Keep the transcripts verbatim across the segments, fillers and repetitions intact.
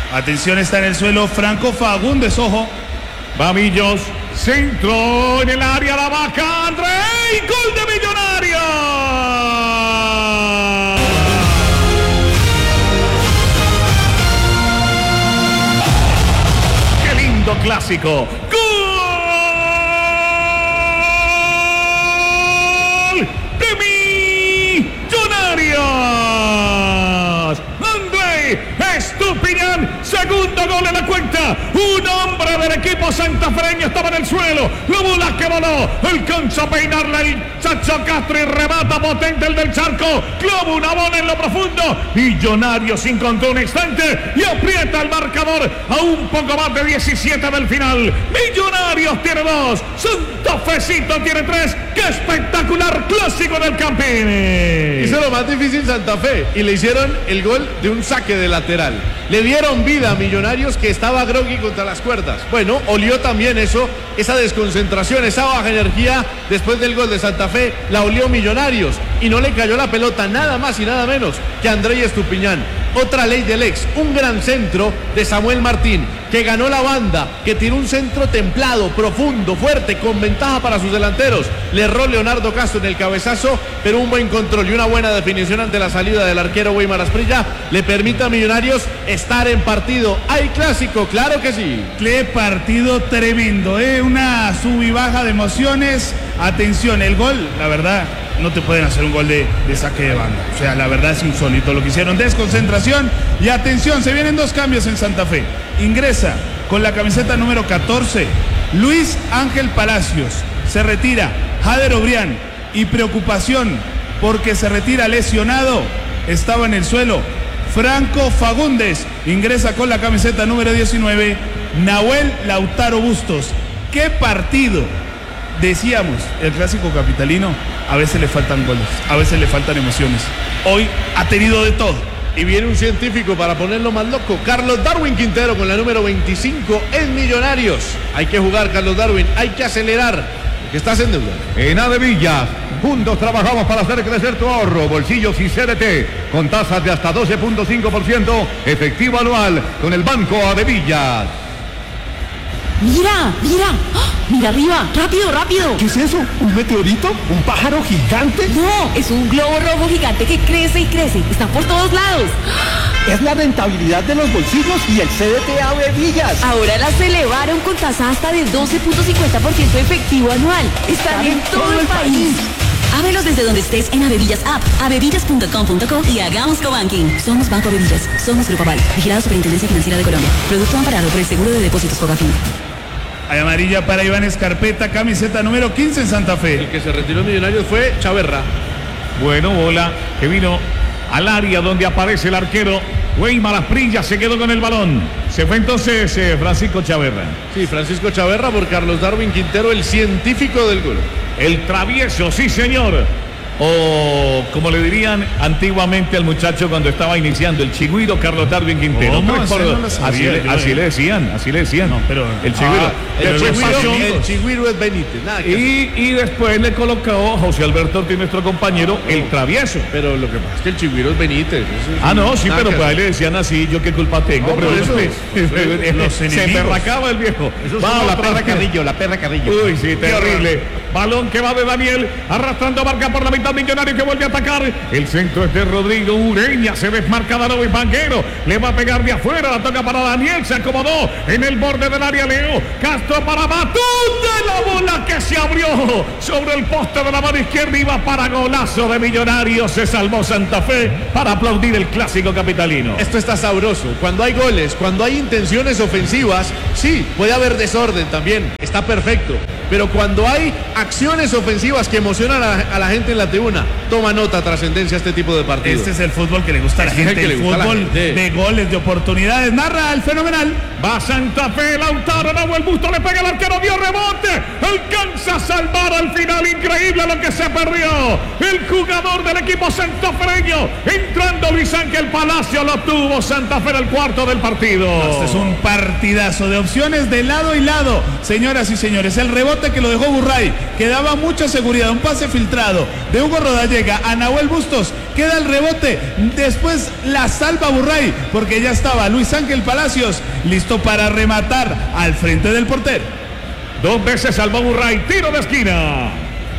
Atención, está en el suelo Franco Fagundes, ojo. Va Millos, centro en el área, la vaca, André, gol de Millonarios. ¡Qué lindo clásico! ¡Gol de Millonarios! André Estupiñán, segundo gol en la cuenta. Un hombre del equipo santafereño estaba en el suelo. La bola que voló, alcanza a peinarla el Chacho Castro y remata potente el del Charco. Clava una bola en lo profundo. Millonarios encontró un instante y aprieta el marcador a un poco más de diecisiete del final. Millonarios tiene dos, Santa Fecito tiene tres. ¡Qué espectacular clásico del Campín! Hizo lo más difícil Santa Fe y le hicieron el gol de un saque de lateral. Le dieron vida a Millonarios, que estaba groggy contra las cuerdas. Bueno, olió también eso, esa desconcentración, esa baja energía después del gol de Santa Fe, la olió Millonarios y no le cayó la pelota nada más y nada menos que a André Estupiñán. Otra ley del ex, un gran centro de Samuel Martín, que ganó la banda, que tiró un centro templado, profundo, fuerte, con ventaja para sus delanteros. Le erró Leonardo Castro en el cabezazo, pero un buen control y una buena definición ante la salida del arquero Weimar Asprilla le permite a Millonarios estar en partido. ¿Hay clásico? Claro que sí. Qué partido tremendo, ¿eh? Una sub y baja de emociones. Atención, el gol, la verdad, no te pueden hacer un gol de, de saque de banda. O sea, la verdad es insólito lo que hicieron. Desconcentración y atención, se vienen dos cambios en Santa Fe. Ingresa con la camiseta número catorce Luis Ángel Palacios. Se retira Jader Obrián y preocupación porque se retira lesionado. Estaba en el suelo Franco Fagundes. Ingresa con la camiseta número diecinueve Nahuel Lautaro Bustos. ¡Qué partido! Decíamos, el clásico capitalino, a veces le faltan goles, a veces le faltan emociones. Hoy ha tenido de todo. Y viene un científico para ponerlo más loco. Carlos Darwin Quintero con la número veinticinco en Millonarios. Hay que jugar, Carlos Darwin, hay que acelerar, porque estás en deuda. En Adevillas, juntos trabajamos para hacer crecer tu ahorro, bolsillos y C D T, con tasas de hasta doce punto cinco por ciento efectivo anual con el Banco Adevillas. Mira, mira, ¡oh! Mira arriba, rápido, rápido. ¿Qué es eso? ¿Un meteorito? ¿Un pájaro gigante? No, es un globo rojo gigante que crece y crece, está por todos lados. Es la rentabilidad de los bolsillos y el C D T Adevillas. Ahora las elevaron con tasa hasta de doce punto cincuenta por ciento efectivo anual. Están en todo el país. Ábrelos desde donde estés en Adevillas App, adevillas punto com punto co y hagamos cobanking. Somos Banco Adevillas, somos Grupo Aval, vigilado Superintendencia Financiera de Colombia. Producto amparado por el Seguro de Depósitos Fogafín. Hay amarilla para Iván Escarpeta, camiseta número quince en Santa Fe. El que se retiró en Millonarios fue Chaverra. Bueno, bola que vino al área donde aparece el arquero Weimar Asprilla, se quedó con el balón. Se fue entonces eh, Francisco Chaverra. Sí, Francisco Chaverra por Carlos Darwin Quintero, el científico del gol. El travieso, sí señor. O como le dirían antiguamente al muchacho cuando estaba iniciando, el chigüiro Carlos Darwin Quintero. ¿Cómo? Por, No lo sabía, así, le, yo, así eh. le decían, así le decían. No, pero el chigüiro. Ah, el, Después chigüiro pasó- el chigüiro es Benítez, nada que hacer. y, y después le colocó José Alberto Ortiz, nuestro compañero, Ah, no. el travieso. Pero lo que pasa es que el chigüiro es Benítez. Eso es Ah, no, sí, nada pero que pues ahí hacer. le decían así, yo qué culpa tengo. No, pero por eso, después- los se enemigos. perracaba el viejo. Eso es Va, una la perra otra- Carrillo, la perra Carrillo. Uy, sí, terrible. Balón que va de Daniel, arrastrando marca por la mitad, Millonario que vuelve a atacar. El centro es de Rodrigo Ureña, se desmarca Daroy Vanguero, le va a pegar de afuera, la toca para Daniel, se acomodó en el borde del área Leo, Castro para Matún, de la bola que se abrió sobre el poste de la mano izquierda, iba para golazo de Millonarios, se salvó Santa Fe para aplaudir el clásico capitalino. Esto está sabroso. Cuando hay goles, cuando hay intenciones ofensivas, sí, puede haber desorden también, está perfecto. Pero cuando hay acciones ofensivas que emocionan a, a la gente en la tribuna, toma nota, trascendencia este tipo de partidos. Este es el fútbol que le gusta a la Este es el gente, que el le gusta a la fútbol gente. de goles, de oportunidades. Narra el fenomenal. Va Santa Fe, Lautaro, Nahuel Busto, le pega el arquero, dio rebote, alcanza a salvar al final, increíble lo que se perdió. El jugador del equipo santafereño, entrando Luis Ángel Palacio, lo tuvo Santa Fe en el cuarto del partido. Este es un partidazo de opciones de lado y lado. Señoras y señores, el rebote que lo dejó Burray, que daba mucha seguridad, un pase filtrado de Hugo Rodallega a Nahuel Bustos, queda el rebote, después la salva Burray, porque ya estaba Luis Ángel Palacios listo para rematar al frente del portero. Dos veces salvó Burray, tiro de esquina.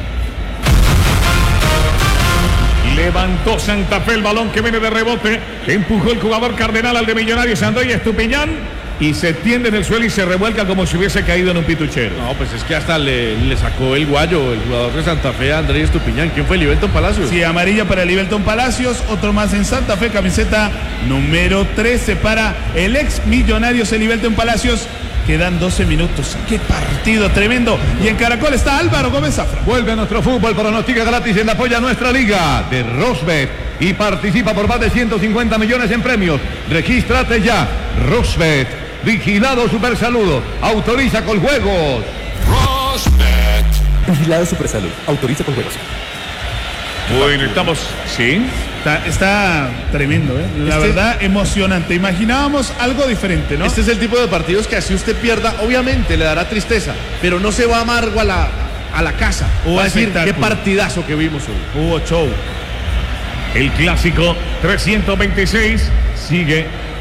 Levantó Santa Fe el balón que viene de rebote, empujó el jugador cardenal al de Millonarios, Andrés Estupiñán, y se tiende en el suelo y se revuelca como si hubiese caído en un pituchero. No, pues es que hasta le, le sacó el guayo el jugador de Santa Fe, Andrés Estupiñán. ¿Quién fue? Livelton Palacios. Sí, amarilla para Livelton Palacios, otro más en Santa Fe, camiseta número trece para el ex Millonarios, el Livelton Palacios. Quedan doce minutos. ¡Qué partido tremendo! Y en Caracol está Álvaro Gómez Zafra. Vuelve a nuestro fútbol, pronostica gratis en la apoya nuestra liga de Rosbet y participa por más de ciento cincuenta millones en premios. Regístrate ya. Rosbet, vigilado Supersaludo, autoriza con juegos. Rosbet. Vigilado Supersalud. Autoriza con juegos. Bueno, estamos... ¿Sí? Está, está tremendo, ¿eh? La Este- verdad, emocionante. Imaginábamos algo diferente, ¿no? Este es el tipo de partidos que así usted pierda, obviamente le dará tristeza, pero no se va amargo a la, a la casa. Hubo Va a decir, qué espectáculo. partidazo que vimos hoy. Hubo show. El clásico trescientos veintiséis sigue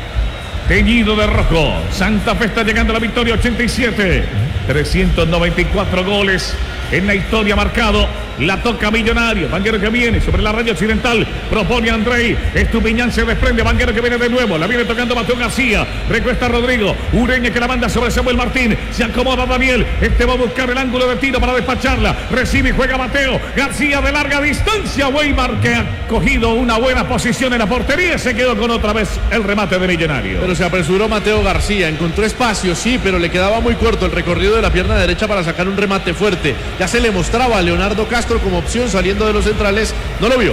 teñido de rojo. Santa Fe está llegando a la victoria ochenta y siete. trescientos noventa y cuatro goles en la historia marcado. La toca Millonario. Vanguero que viene sobre la raya occidental. Propone Andrei. Estupiñán se desprende. Vanguero que viene de nuevo. La viene tocando Mateo García. Recuesta Rodrigo. Ureña que la manda sobre Samuel Martín. Se acomoda Daniel. Este va a buscar el ángulo de tiro para despacharla. Recibe y juega Mateo García de larga distancia. Weimar que ha cogido una buena posición en la portería. Se quedó con otra vez el remate de Millonario. Pero se apresuró Mateo García, encontró espacio, sí, pero le quedaba muy corto el recorrido de la pierna derecha para sacar un remate fuerte. Ya se le mostraba a Leonardo Castro como opción saliendo de los centrales, no lo vio.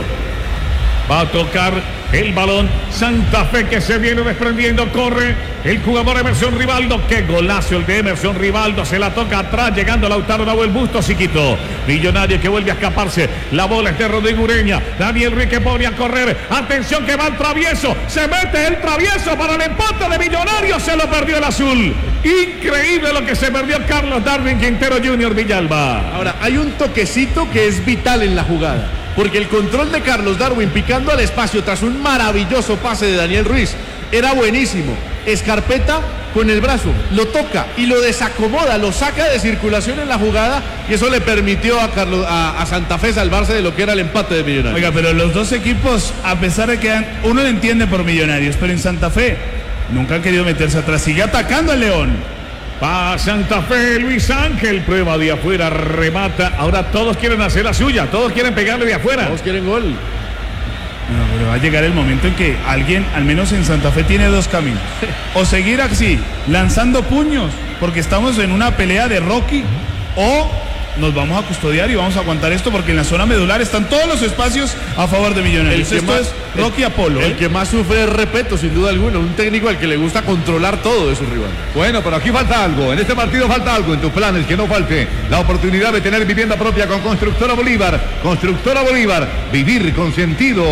Va a tocar el balón Santa Fe que se viene desprendiendo. Corre el jugador Emerson Rivaldo. Qué golazo el de Emerson Rivaldo. Se la toca atrás llegando Lautaro Nahuel Bustos y quitó. Millonario que vuelve a escaparse. La bola es de Rodrigo Ureña. Daniel Ruiz que pone a correr. Atención que va el travieso. Se mete el travieso para el empate de Millonario. Se lo perdió el azul. Increíble lo que se perdió Carlos Darwin Quintero junior Villalba. Ahora, hay un toquecito que es vital en la jugada, porque el control de Carlos Darwin picando al espacio tras un maravilloso pase de Daniel Ruiz era buenísimo. Escarpeta con el brazo, lo toca y lo desacomoda, lo saca de circulación en la jugada y eso le permitió a, Carlos, a, a Santa Fe salvarse de lo que era el empate de Millonarios. Oiga, pero los dos equipos, a pesar de que han, uno lo entiende por Millonarios, pero en Santa Fe nunca han querido meterse atrás. Sigue atacando al León. Pa' Santa Fe, Luis Ángel, prueba de afuera, remata. Ahora todos quieren hacer la suya, todos quieren pegarle de afuera. Todos quieren gol. No, pero va a llegar el momento en que alguien, al menos en Santa Fe, tiene dos caminos. O seguir así, lanzando puños, porque estamos en una pelea de Rocky, o nos vamos a custodiar y vamos a aguantar esto, porque en la zona medular están todos los espacios a favor de Millonarios. El que Esto más- es Rocky Apolo. El ¿eh? que más sufre es Repeto, sin duda alguna, un técnico al que le gusta controlar todo de su rival. Bueno, pero aquí falta algo. En este partido falta algo en tus planes. Que no falte la oportunidad de tener vivienda propia con Constructora Bolívar. Constructora Bolívar. Vivir con sentido.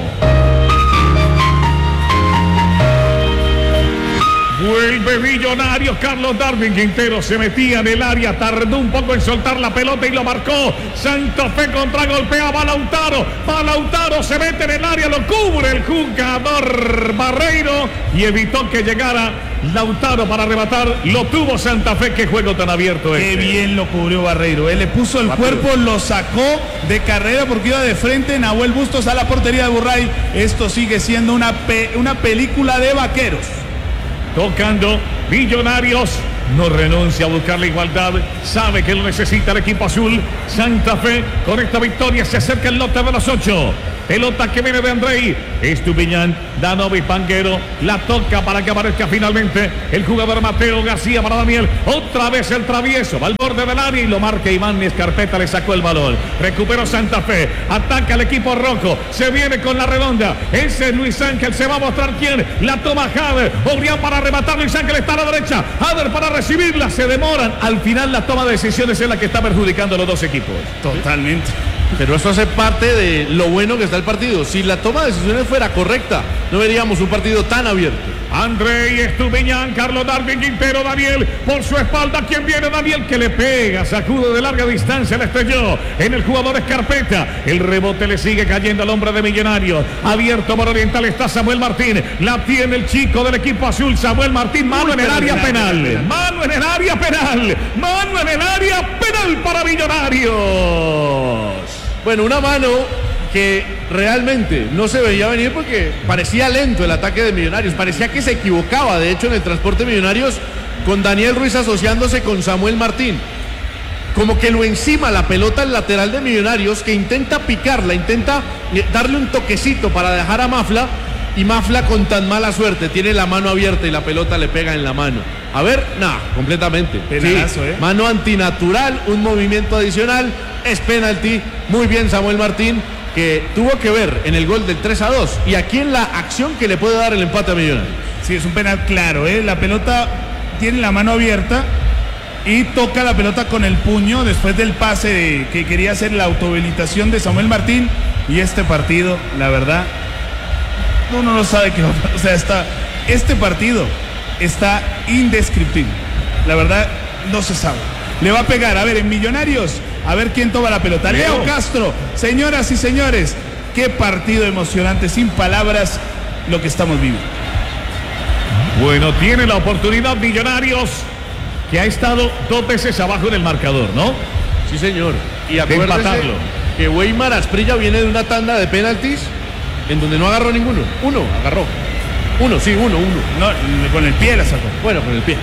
Vuelve Millonarios, Carlos Darwin Quintero se metía en el área, tardó un poco en soltar la pelota y lo marcó. Santa Fe contragolpea, va Lautaro, va Lautaro, se mete en el área, lo cubre el jugador Barreiro y evitó que llegara Lautaro para arrebatar. Lo tuvo Santa Fe, qué juego tan abierto Qué este. bien lo cubrió Barreiro. Él le puso el Rápido. cuerpo, lo sacó de carrera porque iba de frente. Nahuel Bustos a la portería de Burray. Esto sigue siendo una, pe- una película de vaqueros. Tocando Millonarios, no renuncia a buscar la igualdad, sabe que lo necesita el equipo azul. Santa Fe con esta victoria se acerca el lote de los ocho. Pelota que viene de Andrei. Estupiñán, Danovi Panguero, la toca para que aparezca finalmente el jugador Mateo García para Daniel. Otra vez el travieso, va al borde del área y lo marca Iván Escarpeta, le sacó el balón. Recuperó Santa Fe, ataca el equipo rojo, se viene con la redonda. Ese es Luis Ángel, se va a mostrar quién. La toma Jader, Obrián para rematar, Luis Ángel está a la derecha. Jader para recibirla, se demoran. Al final la toma de decisiones es la que está perjudicando a los dos equipos. Totalmente. Pero eso hace parte de lo bueno que está el partido. Si la toma de decisiones fuera correcta, no veríamos un partido tan abierto. Andrei Estupiñán, Carlos Darwin Quintero, Daniel por su espalda. ¿Quién viene? Daniel, que le pega, sacudo de larga distancia, le estrelló en el jugador Escarpeta. El rebote le sigue cayendo al hombre de Millonarios. Abierto por Oriental está Samuel Martín. La tiene el chico del equipo azul, Samuel Martín. Mano en el área penal. Mano en el área penal. Mano en el área penal para Millonarios. Bueno, una mano que realmente no se veía venir porque parecía lento el ataque de Millonarios, parecía que se equivocaba, de hecho, en el transporte de Millonarios, con Daniel Ruiz asociándose con Samuel Martín. Como que lo encima la pelota al lateral de Millonarios, que intenta picarla, intenta darle un toquecito para dejar a Mafla, y Mafla con tan mala suerte tiene la mano abierta y la pelota le pega en la mano. A ver, nada, completamente. Penalazo, sí, ¿eh? Mano antinatural, un movimiento adicional, es penalti. Muy bien Samuel Martín, que tuvo que ver en el gol del tres a dos y aquí en la acción que le puede dar el empate a Millonarios. Sí, es un penal claro, ¿eh? La pelota tiene la mano abierta y toca la pelota con el puño después del pase de, que quería hacer la autohabilitación de Samuel Martín. Y este partido, la verdad, uno no sabe qué va a pasar. O sea, está, este partido está indescriptible. La verdad, no se sabe. Le va a pegar, a ver, en Millonarios, a ver quién toma la pelota. Leo, Leo Castro, señoras y señores, qué partido emocionante, sin palabras, lo que estamos viviendo. Bueno, tiene la oportunidad Millonarios, que ha estado dos veces abajo en el marcador, ¿no? Sí, señor. Y de acuérdese empatarlo. Que Weimar Asprilla viene de una tanda de penaltis en donde no agarró ninguno. Uno agarró. Uno, sí, uno, uno. No, con el pie la sacó. Bueno, con el pie.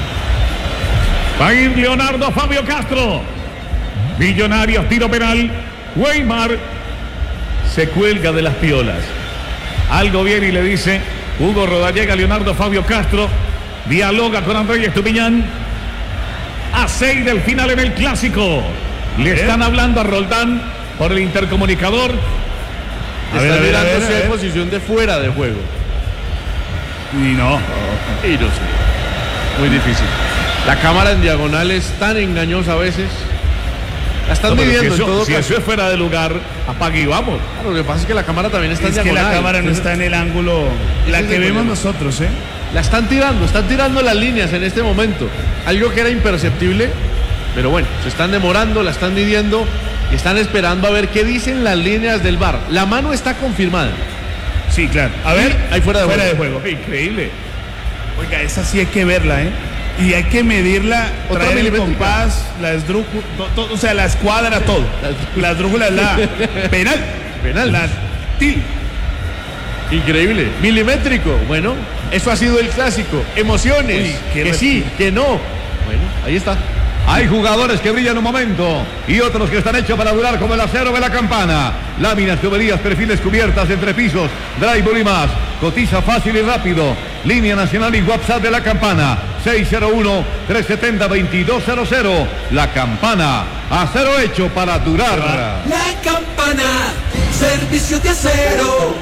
Va a ir Leonardo Fabio Castro. Millonarios, tiro penal. Weimar se cuelga de las piolas. Algo viene y le dice Hugo Rodallega, Leonardo Fabio Castro. Dialoga con Andrei Estupiñán. A seis del final en el clásico. Le están hablando a Roldán por el intercomunicador. A ver, Está mirándose en posición de fuera de juego. Y no. Y no sé. Muy difícil. La cámara en diagonal es tan engañosa a veces. La están no, midiendo si eso, en todo si caso. eso es fuera de lugar, apague y vamos. Claro, lo que pasa es que la cámara también está es en diagonal. Es que la cámara no está en el ángulo, la que vemos problema. nosotros, ¿eh? La están tirando, están tirando las líneas en este momento. Algo que era imperceptible, pero bueno, se están demorando, la están midiendo y están esperando a ver qué dicen las líneas del V A R. La mano está confirmada. Sí, claro. A ver, ahí fuera de fuera juego. de juego. Increíble. Oiga, esa sí hay que verla, ¿eh? Y hay que medirla, otra traer el compás, la esdrújula, o sea, la escuadra, todo. La esdrújula es la penal. Penal. La til. Increíble. Milimétrico. Bueno, eso ha sido el clásico. Emociones. Uy, que re... sí, que no. Bueno, ahí está. Hay jugadores que brillan un momento y otros que están hechos para durar, como el acero de la Campana. Láminas, tuberías, perfiles, cubiertas, entrepisos, drywall y más. Cotiza fácil y rápido. Línea nacional y WhatsApp de la Campana. seis cero uno, tres siete cero, dos dos cero cero. La Campana. Acero hecho para durar. La Campana. Servicio de acero.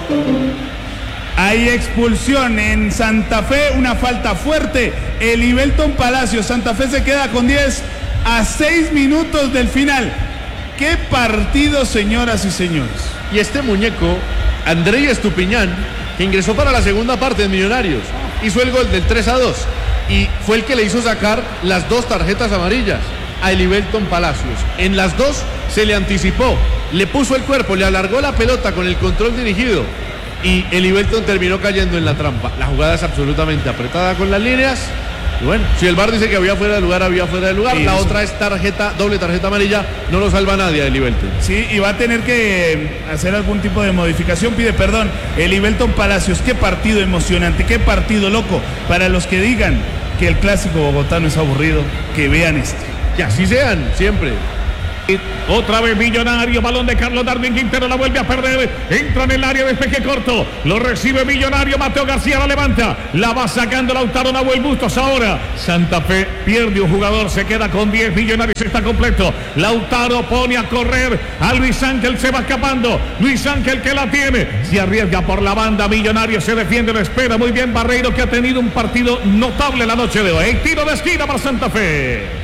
Hay expulsión en Santa Fe, una falta fuerte. El Ibelton Palacios, Santa Fe se queda con diez a seis minutos del final. ¡Qué partido, señoras y señores! Y este muñeco, Andrei Estupiñán, que ingresó para la segunda parte de Millonarios, hizo el gol del tres a dos y fue el que le hizo sacar las dos tarjetas amarillas a Ibelton Palacios. En las dos se le anticipó, le puso el cuerpo, le alargó la pelota con el control dirigido. Y el Ibelton terminó cayendo en la trampa. La jugada es absolutamente apretada con las líneas. Y bueno, si el V A R dice que había fuera de lugar, había fuera de lugar. Sí, la eso. Otra es tarjeta, doble tarjeta amarilla. No lo salva nadie el Ibelton. Sí, y va a tener que hacer algún tipo de modificación. Pide perdón. El Ibelton Palacios, qué partido emocionante, qué partido loco. Para los que digan que el clásico bogotano es aburrido, que vean este. Que así sean, siempre. Otra vez Millonario, balón de Carlos Darwin Quintero, la vuelve a perder, entra en el área, despeje corto, lo recibe Millonario, Mateo García la levanta, la va sacando Lautaro Nahuel Bustos. Ahora Santa Fe pierde un jugador, se queda con diez. Millonarios está completo. Lautaro pone a correr a Luis Ángel, se va escapando, Luis Ángel que la tiene, se arriesga por la banda. Millonarios se defiende, lo espera muy bien Barreiro, que ha tenido un partido notable la noche de hoy. Tiro de esquina para Santa Fe.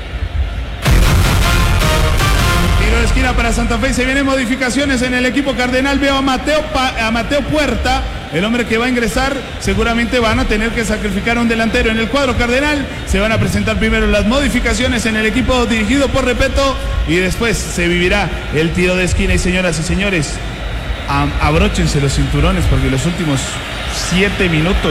Tiro de esquina para Santa Fe y se vienen modificaciones en el equipo cardenal. Veo a Mateo, pa, a Mateo Puerta el hombre que va a ingresar. Seguramente van a tener que sacrificar a un delantero en el cuadro cardenal. Se van a presentar primero las modificaciones en el equipo dirigido por Repeto y después se vivirá el tiro de esquina. Y señoras y señores, abróchense los cinturones porque los últimos siete minutos,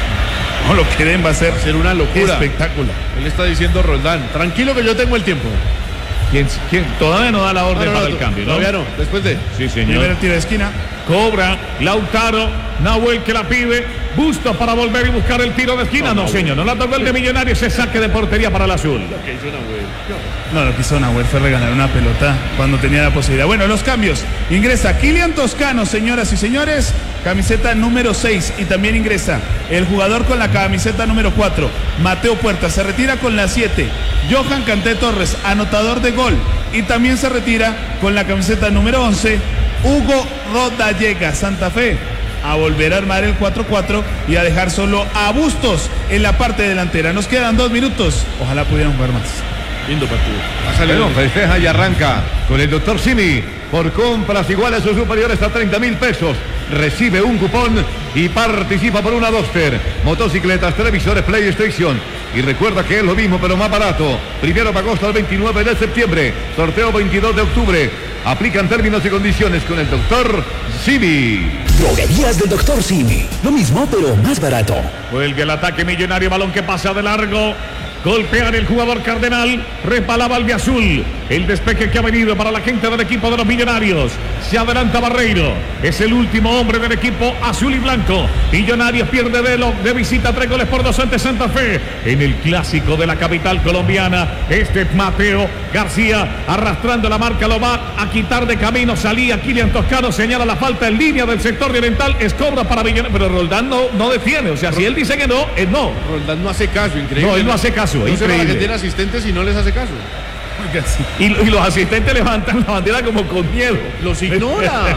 no lo que den, va a ser, va a ser una locura. Espectacular. Él está diciendo Roldán, tranquilo que yo tengo el tiempo. ¿Quién, quién? Todavía no da la orden no, no, para no, el cambio, ¿no? Todavía no, después de. Sí, señor. Primero tiro de esquina. Cobra Lautaro, Nahuel que la pide, Bustos para volver y buscar el tiro de esquina. No, no señor, no la tocó el de Millonarios, ese saque de portería para el azul. Lo que hizo Nahuel. No, lo que hizo Nahuel fue regalar una pelota cuando tenía la posibilidad. Bueno, los cambios. Ingresa Kylian Toscano, señoras y señores, camiseta número seis. Y también ingresa el jugador con la camiseta número cuatro, Mateo Puerta. Se retira con la siete, Johan Canté Torres, anotador de gol. Y también se retira con la camiseta número once, Hugo Rodallega. Santa Fe a volver a armar el cuatro cuatro y a dejar solo a Bustos en la parte delantera. Nos quedan dos minutos. Ojalá pudieran jugar más. Lindo partido. Bueno, festeja y arranca con el doctor Simi. Por compras iguales o superiores a treinta mil pesos. Recibe un cupón y participa por una Duster, motocicletas, televisores, PlayStation. Y recuerda que es lo mismo pero más barato. Primero de agosto al veintinueve de septiembre. Sorteo veintidós de octubre. Aplican términos y condiciones con el doctor Simi. Droguerías del doctor Simi. Lo mismo pero más barato. Vuelve al ataque Millonario, balón que pasa de largo. Golpean el jugador cardenal, resbalaba albiazul. El despeje que ha venido para la gente del equipo de los Millonarios. Se adelanta Barreiro, es el último hombre del equipo azul y blanco. Millonarios pierde de, lo, de visita tres goles por dos ante Santa Fe. En el clásico de la capital colombiana, este Mateo García arrastrando la marca, lo va a quitar de camino. Salía Kylian Toscano, señala la falta en línea del sector de oriental, es cobra para Millonarios, pero Roldán no, no defiende. O sea, si él dice que no, es no. Roldán no hace caso, increíble. No, él no hace caso. No sé para que tiene asistentes y no les hace caso. Y, y los asistentes levantan la bandera como con miedo. Los ignora.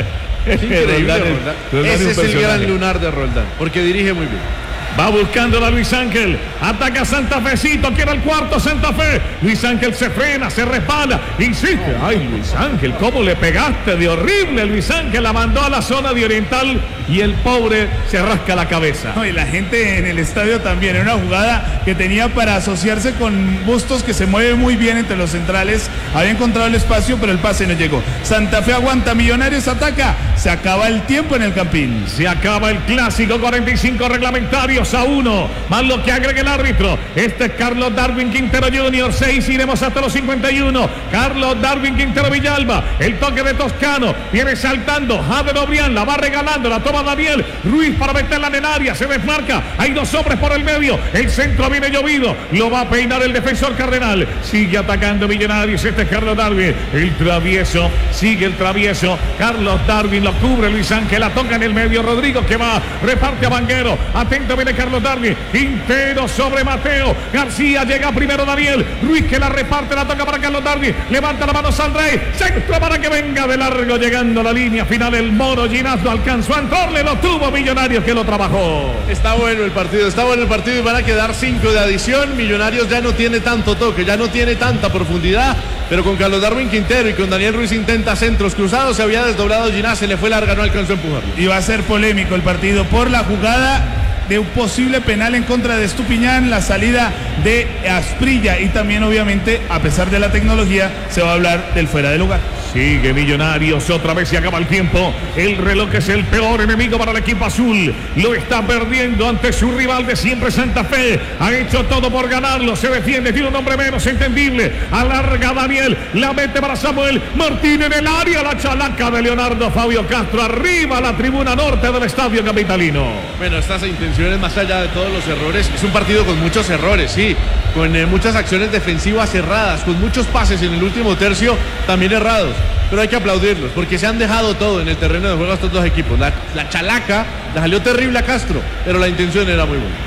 Es increíble, Roldán. Roldán. Ese es el gran lunar de Roldán, porque dirige muy bien. Va buscando a Luis Ángel, ataca Santa Fecito, quiere el cuarto Santa Fe. Luis Ángel se frena, se respalda, insiste. Ay, Luis Ángel, cómo le pegaste de horrible. Luis Ángel la mandó a la zona de oriental y el pobre se rasca la cabeza. No, y la gente en el estadio también, era una jugada que tenía para asociarse con Bustos, que se mueve muy bien entre los centrales. Había encontrado el espacio, pero el pase no llegó. Santa Fe aguanta, Millonarios ataca. Se acaba el tiempo en el Campín. Se acaba el clásico, cuarenta y cinco reglamentarios a uno, más lo que agrega el árbitro. Este es Carlos Darwin Quintero junior, seis, iremos hasta los cincuenta y uno. Carlos Darwin Quintero Villalba, el toque de Toscano, viene saltando, Javier Obrián, la va regalando, la toma Daniel Ruiz para meterla en el área, se desmarca, hay dos hombres por el medio, el centro viene llovido, lo va a peinar el defensor cardenal, sigue atacando Millonarios, este es Carlos Darwin, el travieso, sigue el travieso, Carlos Darwin lo cubre, Luis Ángel la toca en el medio, Rodrigo que va, reparte a Vanguero, atento viene Carlos Darwin, Quintero sobre Mateo García, llega primero Daniel Ruiz que la reparte, la toca para Carlos Darwin, levanta la mano Sandrey, centro para que venga de largo, llegando a la línea final el Mono Ginás, alcanzó a entrarle, lo tuvo Millonarios que lo trabajó. Está bueno el partido, está bueno el partido y van a quedar cinco de adición. Millonarios ya no tiene tanto toque, ya no tiene tanta profundidad, pero con Carlos Darwin Quintero y con Daniel Ruiz intenta centros cruzados, se había desdoblado Ginás, se le fue larga, no alcanzó a empujarlo. Y va a ser polémico el partido por la jugada de un posible penal en contra de Estupiñán, la salida de Asprilla y también obviamente, a pesar de la tecnología, se va a hablar del fuera de lugar. Sigue Millonarios, otra vez se acaba el tiempo. El reloj es el peor enemigo para el equipo azul. Lo está perdiendo ante su rival de siempre, Santa Fe. Ha hecho todo por ganarlo, se defiende, tiene un hombre menos entendible. Alarga Daniel, la mete para Samuel Martín en el área, la chalaca de Leonardo Fabio Castro. Arriba la tribuna norte del estadio capitalino. Bueno, estas intenciones más allá de todos los errores, es un partido con muchos errores, sí. Con eh, muchas acciones defensivas erradas, con muchos pases en el último tercio también errados. Pero hay que aplaudirlos porque se han dejado todo en el terreno de juego estos dos equipos. La, la chalaca la salió terrible a Castro, pero la intención era muy buena.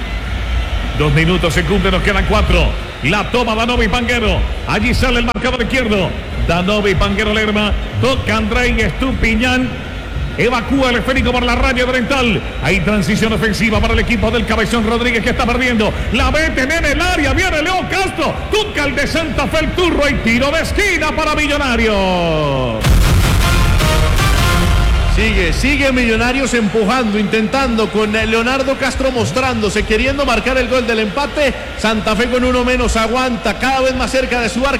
Dos minutos se cumplen, nos quedan cuatro. La toma Danovi Panguero. Allí sale el marcador izquierdo. Danovi Panguero Lerma. Toca Andrei Estupiñán. Evacúa el esférico por la raya oriental. Hay transición ofensiva para el equipo del Cabezón Rodríguez que está perdiendo. La meten en el área. Viene Leo Castro. Toca el de Santa Fe el turro y tiro de esquina para Millonarios. Sigue, sigue Millonarios empujando, intentando con Leonardo Castro mostrándose, queriendo marcar el gol del empate. Santa Fe con uno menos aguanta cada vez más cerca de su arco.